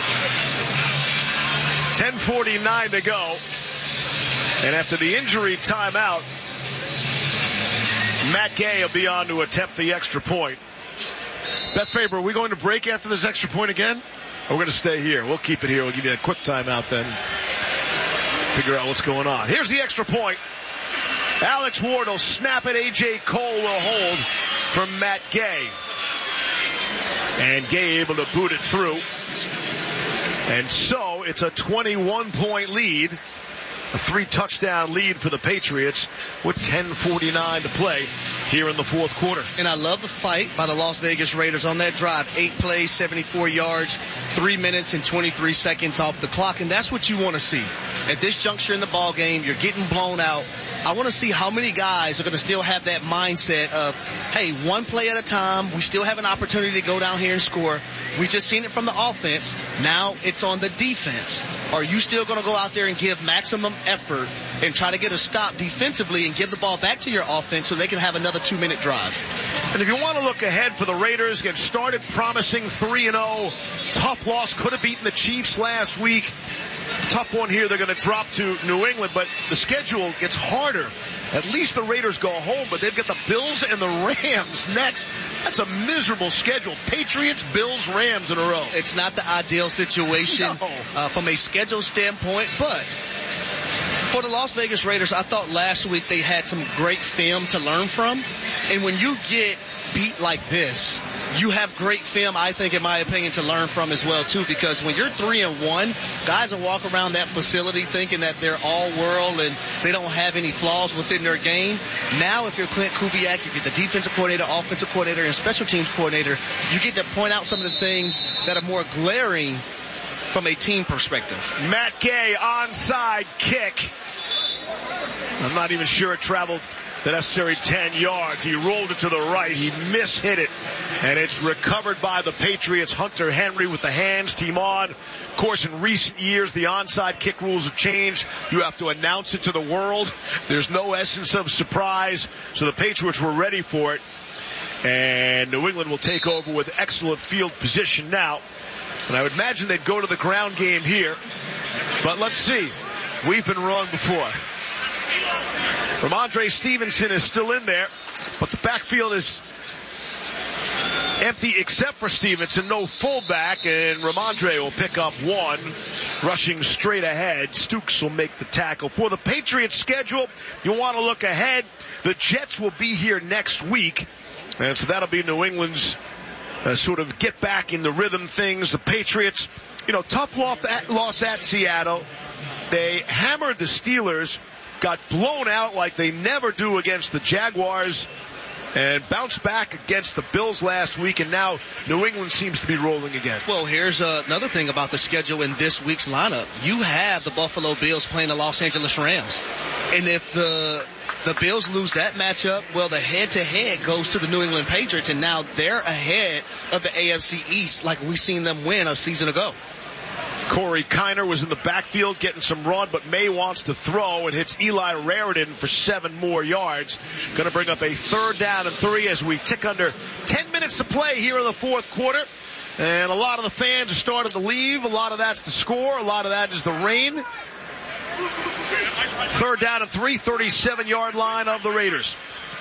ten forty-nine to go. And after the injury timeout, Matt Gay will be on to attempt the extra point. Beth Faber, are we going to break after this extra point again? Or we're going to stay here? We'll keep it here. We'll give you a quick timeout then. Figure out what's going on. Here's the extra point. Alex Ward will snap it. A J. Cole will hold from Matt Gay. And Gay able to boot it through. And so it's a twenty-one point lead. A three-touchdown lead for the Patriots with ten forty-nine to play here in the fourth quarter. And I love the fight by the Las Vegas Raiders on that drive. Eight plays, seventy-four yards, three minutes and twenty-three seconds off the clock. And that's what you want to see. At this juncture in the ball game, you're getting blown out. I want to see how many guys are going to still have that mindset of, hey, one play at a time. We still have an opportunity to go down here and score. We just seen it from the offense. Now it's on the defense. Are you still going to go out there and give maximum effort and try to get a stop defensively and give the ball back to your offense so they can have another two-minute drive? And if you want to look ahead for the Raiders, get started promising three and oh. Tough loss. Could have beaten the Chiefs last week. Tough one here. They're going to drop to New England, but the schedule gets harder. At least the Raiders go home, but they've got the Bills and the Rams next. That's a miserable schedule. Patriots, Bills, Rams in a row. It's not the ideal situation no. uh, from a schedule standpoint, but for the Las Vegas Raiders, I thought last week they had some great film to learn from. And when you get beat like this, you have great film, I think, in my opinion, to learn from as well, too, because when you're three and one, guys will walk around that facility thinking that they're all world and they don't have any flaws within their game. Now, if you're Clint Kubiak, if you're the defensive coordinator, offensive coordinator, and special teams coordinator, you get to point out some of the things that are more glaring from a team perspective. Matt Gay, onside kick. I'm not even sure it traveled the necessary ten yards. He rolled it to the right. He mishit it. And it's recovered by the Patriots. Hunter Henry with the hands team on. Of course, in recent years, the onside kick rules have changed. You have to announce it to the world. There's no essence of surprise. So the Patriots were ready for it. And New England will take over with excellent field position now. And I would imagine they'd go to the ground game here. But let's see. We've been wrong before. Ramondre Stevenson is still in there, but the backfield is empty except for Stevenson. No fullback, and Ramondre will pick up one, rushing straight ahead. Stukes will make the tackle. For the Patriots schedule, you want to look ahead. The Jets will be here next week, and so that'll be New England's uh, sort of get back in the rhythm things. The Patriots, you know, tough loss at, loss at Seattle. They hammered the Steelers, got blown out like they never do against the Jaguars, and bounced back against the Bills last week, and now New England seems to be rolling again. Well, here's uh, another thing about the schedule in this week's lineup. You have the Buffalo Bills playing the Los Angeles Rams. And if the the Bills lose that matchup, well, the head-to-head goes to the New England Patriots, and now they're ahead of the A F C East like we seen them win a season ago. Corey Kiner was in the backfield getting some run, but May wants to throw and hits Eli Raridan for seven more yards. Going to bring up a third down and three as we tick under ten minutes to play here in the fourth quarter. And a lot of the fans are starting to leave. A lot of that's the score. A lot of that is the rain. Third down and three, thirty-seven-yard line of the Raiders.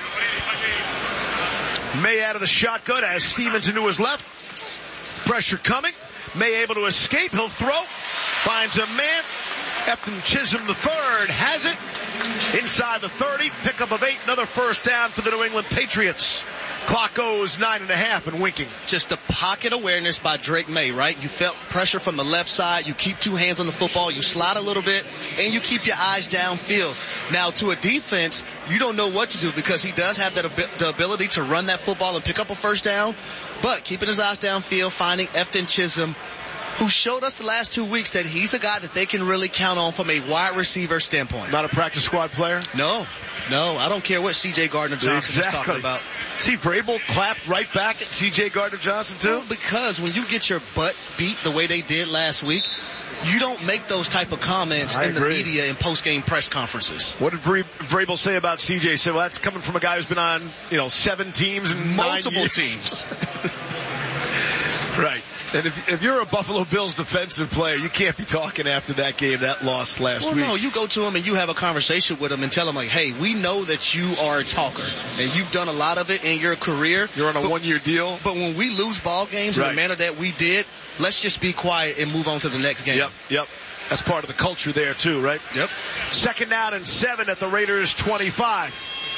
May out of the shotgun as Stevens into his left. Pressure coming. May able to escape. He'll throw. Finds a man. Efton Chisholm the third has it. Inside the thirty. Pickup of eight. Another first down for the New England Patriots. Clock goes nine and a half and winking. Just the pocket awareness by Drake May, right? You felt pressure from the left side. You keep two hands on the football. You slide a little bit, and you keep your eyes downfield. Now, to a defense, you don't know what to do because he does have that ab- the ability to run that football and pick up a first down. But keeping his eyes downfield, finding Efton Chisholm, who showed us the last two weeks that he's a guy that they can really count on from a wide receiver standpoint. Not a practice squad player? No. No, I don't care what C J Gardner-Johnson exactly. is talking about. See, Vrabel clapped right back at C J Gardner-Johnson, too? Well, because when you get your butt beat the way they did last week, you don't make those type of comments I in agree. the media and post-game press conferences. What did Vrabel say about C J? He said, well, that's coming from a guy who's been on, you know, seven teams and multiple nine teams. Right. And if, if you're a Buffalo Bills defensive player, you can't be talking after that game, that loss last well, week. Well, no, you go to him and you have a conversation with him and tell him, like, hey, we know that you are a talker, and you've done a lot of it in your career. You're on a but, one-year deal. But when we lose ball games right. in the manner that we did, let's just be quiet and move on to the next game. Yep, yep. That's part of the culture there, too, right? Yep. Second down and seven at the Raiders' twenty-five.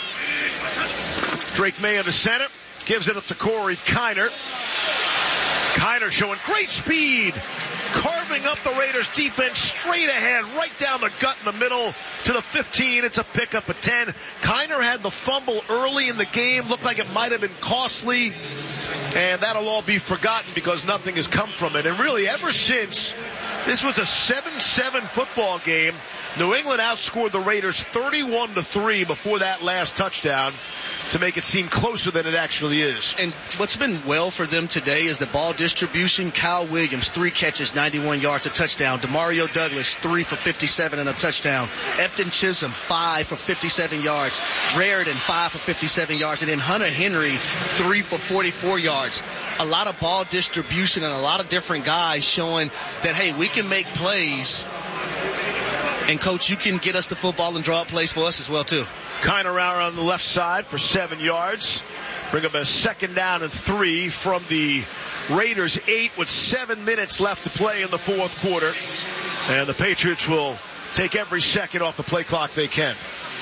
Drake May in the center. Gives it up to Corey Kiner. Kiner showing great speed, carving up the Raiders defense straight ahead, right down the gut in the middle to the fifteen. It's a pickup of ten. Kiner had the fumble early in the game, looked like it might have been costly, and that'll all be forgotten because nothing has come from it. And really, ever since this was a seven seven football game, New England outscored the Raiders thirty-one to three before that last touchdown to make it seem closer than it actually is. And what's been well for them today is the ball distribution. Kyle Williams, three catches, ninety-one yards, a touchdown. Demario Douglas, three for fifty-seven and a touchdown. Efton Chisholm, five for fifty-seven yards. Raridan, five for fifty-seven yards. And then Hunter Henry, three for forty-four yards. A lot of ball distribution and a lot of different guys showing that, hey, we can make plays. And, Coach, you can get us the football and draw up plays for us as well, too. Kiner out on the left side for seven yards. Bring up a second down and three from the Raiders' eight with seven minutes left to play in the fourth quarter. And the Patriots will take every second off the play clock they can.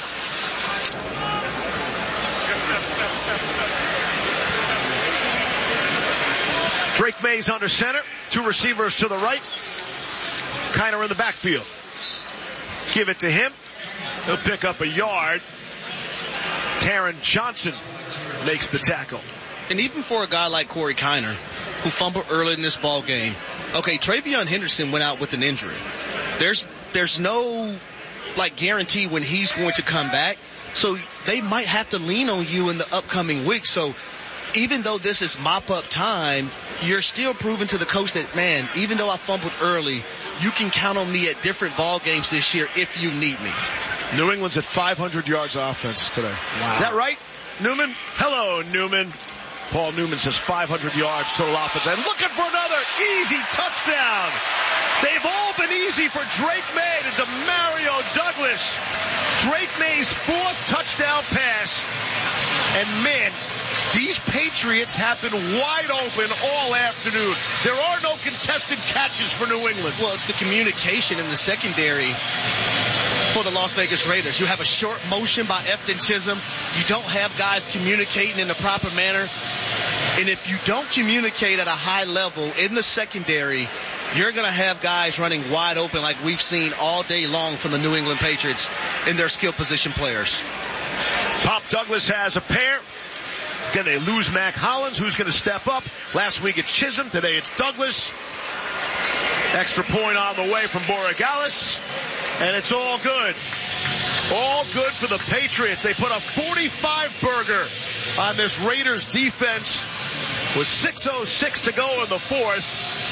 Drake May's under center. Two receivers to the right. Kiner in the backfield. Give it to him. He'll pick up a yard. Taron Johnson makes the tackle. And even for a guy like Corey Kiner, who fumbled early in this ball game, okay, Travion Henderson went out with an injury. There's there's no, like, guarantee when he's going to come back. So they might have to lean on you in the upcoming week. So even though this is mop-up time, you're still proving to the coach that, man, even though I fumbled early, you can count on me at different ball games this year if you need me. New England's at five hundred yards offense today. Wow. Is that right, Newman? Hello, Newman. Paul Newman says five hundred yards total offense. And looking for another easy touchdown. They've all been easy for Drake May to Demario Douglas. Drake May's fourth touchdown pass. And, man, these Patriots have been wide open all afternoon. There are no contested catches for New England. Well, it's the communication in the secondary for the Las Vegas Raiders. You have a short motion by Efton Chisholm. You don't have guys communicating in the proper manner. And if you don't communicate at a high level in the secondary, you're going to have guys running wide open like we've seen all day long from the New England Patriots in their skill position players. Pop Douglas has a pair. Again, they lose Mac Hollins, who's going to step up. Last week it's Chisholm. Today it's Douglas. Extra point on the way from Borregales. And it's all good. All good for the Patriots. They put a forty-five burger on this Raiders defense with six oh six to go in the fourth.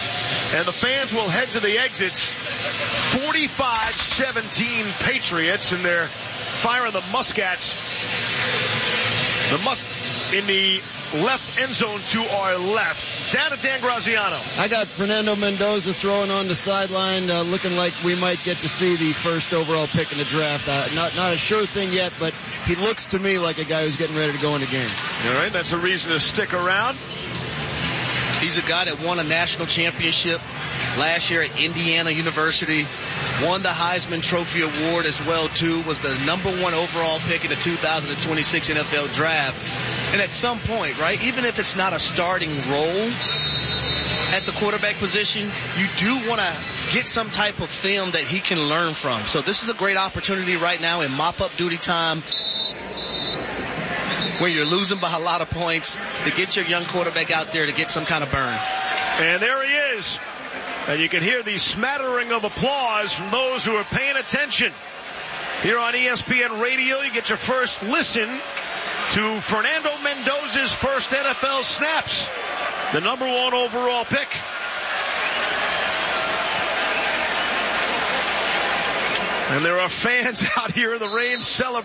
And the fans will head to the exits. forty-five seventeen Patriots, and they're firing the Muskats. The Mus in the left end zone to our left. Down to Dan Graziano. I got Fernando Mendoza throwing on the sideline, uh, looking like we might get to see the first overall pick in the draft. Uh, not not a sure thing yet, but he looks to me like a guy who's getting ready to go in the game. All right, that's a reason to stick around. He's a guy that won a national championship last year at Indiana University, won the Heisman Trophy Award as well, too, was the number one overall pick in the two thousand twenty-six N F L Draft. And at some point, right, even if it's not a starting role at the quarterback position, you do want to get some type of film that he can learn from. So this is a great opportunity right now in mop-up duty time, where you're losing by a lot of points, to get your young quarterback out there to get some kind of burn. And there he is. And you can hear the smattering of applause from those who are paying attention. Here on E S P N Radio, you get your first listen to Fernando Mendoza's first N F L snaps. The number one overall pick. And there are fans out here in the rain celebrating.